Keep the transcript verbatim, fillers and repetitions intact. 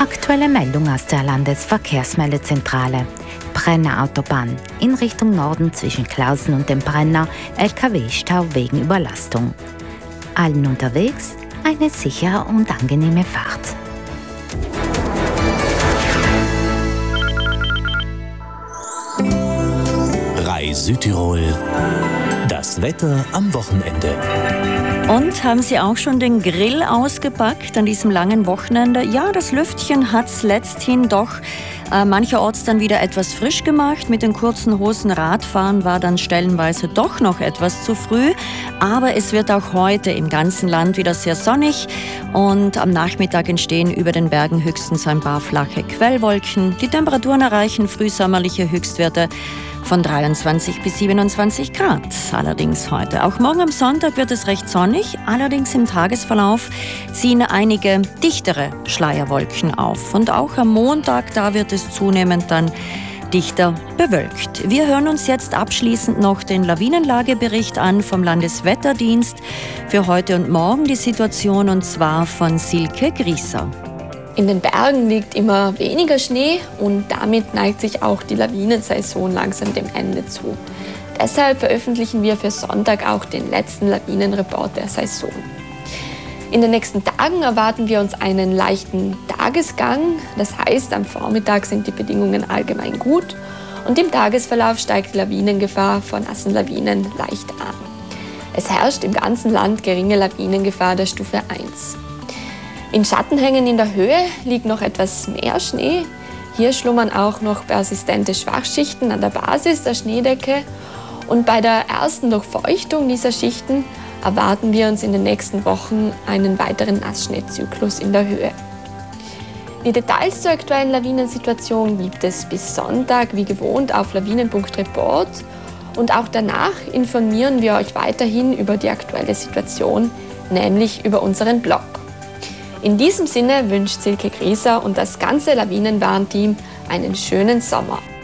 Aktuelle Meldung aus der Landesverkehrsmeldezentrale. Brenner Autobahn. In Richtung Norden zwischen Klausen und dem Brenner L K W-Stau wegen Überlastung. Allen unterwegs eine sichere und angenehme Fahrt. Rai Südtirol. Das Wetter am Wochenende. Und haben Sie auch schon den Grill ausgepackt an diesem langen Wochenende? Ja, das Lüftchen hat's letzthin doch äh, mancherorts dann wieder etwas frisch gemacht. Mit den kurzen Hosen Radfahren war dann stellenweise doch noch etwas zu früh. Aber es wird auch heute im ganzen Land wieder sehr sonnig. Und am Nachmittag entstehen über den Bergen höchstens ein paar flache Quellwolken. Die Temperaturen erreichen frühsommerliche Höchstwerte von dreiundzwanzig bis siebenundzwanzig Grad. Allerdings heute. Auch morgen am Sonntag wird es recht sonnig. Allerdings im Tagesverlauf ziehen einige dichtere Schleierwolken auf. Und auch am Montag, da wird es zunehmend dann dichter bewölkt. Wir hören uns jetzt abschließend noch den Lawinenlagebericht an vom Landeswetterdienst für heute und morgen die Situation, und zwar von Silke Grieser. In den Bergen liegt immer weniger Schnee und damit neigt sich auch die Lawinensaison langsam dem Ende zu. Deshalb veröffentlichen wir für Sonntag auch den letzten Lawinenreport der Saison. In den nächsten Tagen erwarten wir uns einen leichten Tagesgang. Das heißt, am Vormittag sind die Bedingungen allgemein gut und im Tagesverlauf steigt die Lawinengefahr von nassen Lawinen leicht an. Es herrscht im ganzen Land geringe Lawinengefahr der Stufe eins. In Schattenhängen in der Höhe liegt noch etwas mehr Schnee. Hier schlummern auch noch persistente Schwachschichten an der Basis der Schneedecke. Und bei der ersten Durchfeuchtung dieser Schichten erwarten wir uns in den nächsten Wochen einen weiteren Nassschneezyklus in der Höhe. Die Details zur aktuellen Lawinensituation gibt es bis Sonntag wie gewohnt auf lawinen punkt report. Und auch danach informieren wir euch weiterhin über die aktuelle Situation, nämlich über unseren Blog. In diesem Sinne wünscht Silke Grieser und das ganze Lawinenwarnteam einen schönen Sommer.